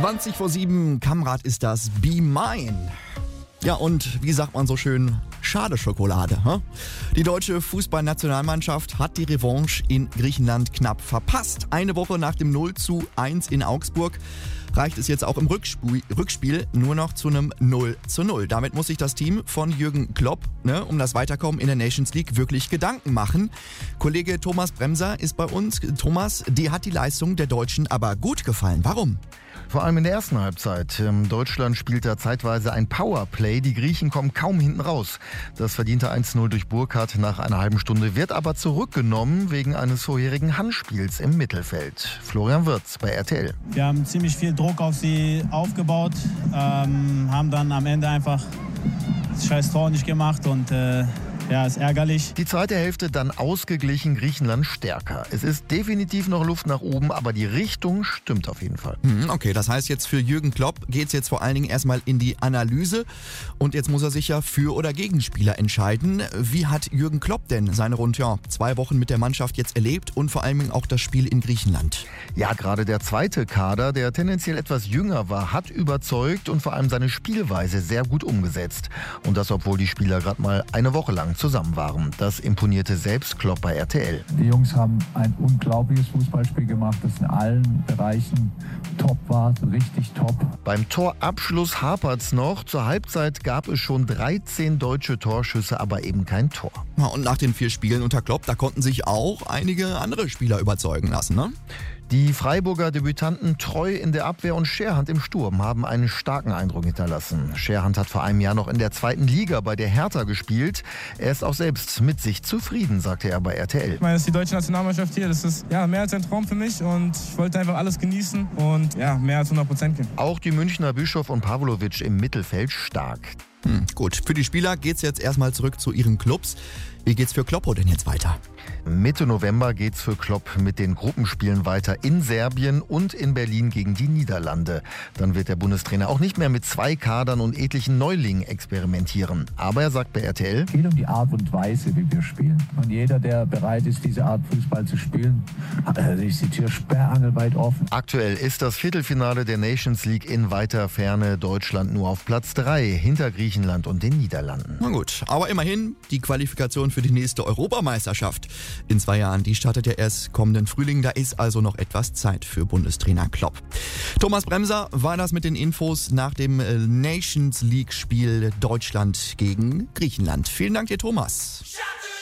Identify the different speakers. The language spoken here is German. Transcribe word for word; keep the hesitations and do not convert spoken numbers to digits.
Speaker 1: zwanzig vor sieben, Kamrat ist das, Be Mine. Ja, und wie sagt man so schön, schade Schokolade. Hm? Die deutsche Fußballnationalmannschaft hat die Revanche in Griechenland knapp verpasst. Eine Woche nach dem null zu eins in Augsburg reicht es jetzt auch im Rückspiel, Rückspiel nur noch zu einem null zu null. Damit muss sich das Team von Jürgen Klopp ne, um das Weiterkommen in der Nations League wirklich Gedanken machen. Kollege Thomas Bremser ist bei uns. Thomas, dir hat die Leistung der Deutschen aber gut gefallen. Warum?
Speaker 2: Vor allem in der ersten Halbzeit. Deutschland spielt da zeitweise ein Powerplay. Die Griechen kommen kaum hinten raus. Das verdiente eins zu null durch Burkhardt nach einer halben Stunde wird aber zurückgenommen wegen eines vorherigen Handspiels im Mittelfeld. Florian Wirtz bei R T L.
Speaker 3: Wir haben ziemlich viel Druck auf sie aufgebaut, ähm, haben dann am Ende einfach das scheiß Tor nicht gemacht und äh, ja, ist ärgerlich.
Speaker 2: Die zweite Hälfte dann ausgeglichen, Griechenland stärker. Es ist definitiv noch Luft nach oben, aber die Richtung stimmt auf jeden Fall.
Speaker 1: Okay, das heißt jetzt für Jürgen Klopp geht es jetzt vor allen Dingen erstmal in die Analyse und jetzt muss er sich ja für oder gegen Spieler entscheiden. Wie hat Jürgen Klopp denn seine rund ja, zwei Wochen mit der Mannschaft jetzt erlebt und vor allem auch das Spiel in Griechenland?
Speaker 2: Ja, gerade der zweite Kader, der tendenziell etwas jünger war, hat überzeugt und vor allem seine Spielweise sehr gut umgesetzt. Und das, obwohl die Spieler gerade mal eine Woche lang zusammen waren. Das imponierte selbst Klopp bei R T L.
Speaker 4: Die Jungs haben ein unglaubliches Fußballspiel gemacht, das in allen Bereichen top war, richtig top.
Speaker 2: Beim Torabschluss hapert's noch. Zur Halbzeit gab es schon dreizehn deutsche Torschüsse, aber eben kein Tor.
Speaker 1: Ja, und nach den vier Spielen unter Klopp, da konnten sich auch einige andere Spieler überzeugen lassen, ne?
Speaker 2: Die Freiburger Debütanten Treu in der Abwehr und Scherhand im Sturm haben einen starken Eindruck hinterlassen. Scherhand hat vor einem Jahr noch in der zweiten Liga bei der Hertha gespielt. Er ist auch selbst mit sich zufrieden, sagte er bei R T L.
Speaker 5: Ich meine, das ist die deutsche Nationalmannschaft hier. Das ist ja, mehr als ein Traum für mich und ich wollte einfach alles genießen und ja, mehr als hundert Prozent geben.
Speaker 2: Auch die Münchner Bischof und Pavlovic im Mittelfeld stark.
Speaker 1: Hm, gut, für die Spieler geht's jetzt erstmal zurück zu ihren Clubs. Wie geht's für Kloppo denn jetzt weiter?
Speaker 2: Mitte November geht's für Klopp mit den Gruppenspielen weiter in Serbien und in Berlin gegen die Niederlande. Dann wird der Bundestrainer auch nicht mehr mit zwei Kadern und etlichen Neulingen experimentieren. Aber er sagt bei R T L:
Speaker 4: Es geht um die Art und Weise, wie wir spielen. Und jeder, der bereit ist, diese Art Fußball zu spielen, ist die Tür sperrangelweit offen.
Speaker 2: Aktuell ist das Viertelfinale der Nations League in weiter Ferne. Deutschland nur auf Platz drei, hinter Griechenland und den Niederlanden.
Speaker 1: Na gut, aber immerhin die Qualifikation für die nächste Europameisterschaft in zwei Jahren. Die startet ja erst kommenden Frühling. Da ist also noch etwas Zeit für Bundestrainer Klopp. Thomas Bremser war das mit den Infos nach dem Nations League Spiel Deutschland gegen Griechenland. Vielen Dank dir, Thomas.